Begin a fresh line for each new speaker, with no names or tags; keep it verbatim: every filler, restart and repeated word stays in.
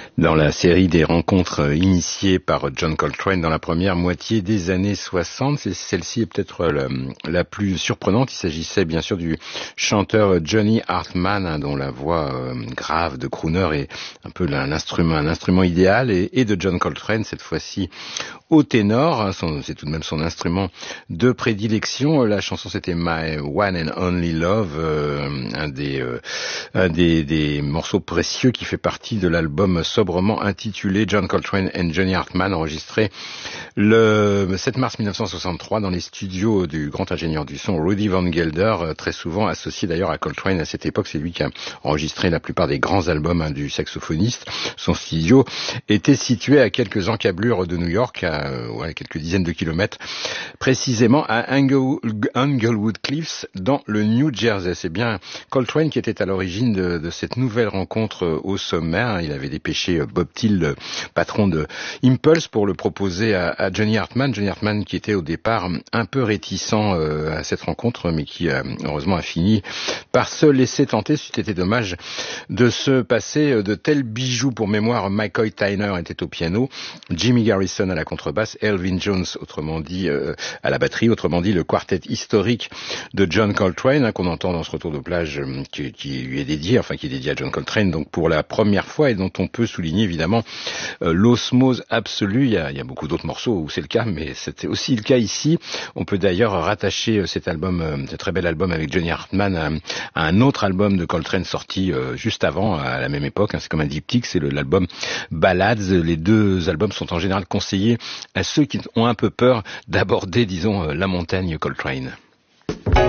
Dans la série des rencontres initiées par John Coltrane dans la première moitié des années soixante, celle-ci est peut-être la, la plus surprenante. Il s'agissait bien sûr du chanteur Johnny Hartman, hein, dont la voix euh, grave de crooner est un peu l'instrument, un instrument idéal, et, et de John Coltrane, cette fois-ci au ténor. Hein, son, c'est tout de même son instrument de prédilection. La chanson, c'était My One and Only Love, euh, un, des, euh, un des, des morceaux précieux qui fait partie de l'album sobrement intitulé John Coltrane and Johnny Hartman, enregistré le sept mars mille neuf cent soixante-trois dans les studios du grand ingénieur du son Rudy Van Gelder, très souvent associé d'ailleurs à Coltrane à cette époque. C'est lui qui a enregistré la plupart des grands albums hein, du saxophoniste. Son studio était situé à quelques encablures de New York, à euh, ouais, quelques dizaines de kilomètres, précisément à Englewood Cliffs dans le New Jersey. C'est bien Coltrane qui était à l'origine de, de cette nouvelle rencontre au sommet. Il avait dépêché Bob Thiel, le patron de Impulse, pour le proposer à, à Johnny Hartman. Johnny Hartman qui était au départ un peu réticent euh, à cette rencontre, mais qui euh, heureusement a fini par se laisser tenter. C'eût été dommage de se passer de tels bijoux. Pour mémoire, McCoy Tyner était au piano, Jimmy Garrison à la contrebasse, Elvin Jones, autrement dit euh, à la batterie, autrement dit le quartet historique de John Coltrane, hein, qu'on entend dans ce retour de plage euh, qui, qui lui est dédié, enfin qui est dédié à John Coltrane, donc pour la première fois, et dont on peut souligner évidemment euh, l'osmose absolue. Il y a, il y a beaucoup d'autres morceaux où c'est le cas, mais c'était aussi le cas ici. On peut d'ailleurs rattacher euh, cet album, euh, ce très bel album avec Johnny Hartman à, à un autre album de Coltrane sorti euh, juste avant, à la même époque, hein, c'est comme un diptyque, c'est le, l'album Ballads. Les deux albums sont en général conseillés à ceux qui ont un peu peur d'aborder, disons, euh, la montagne Coltrane.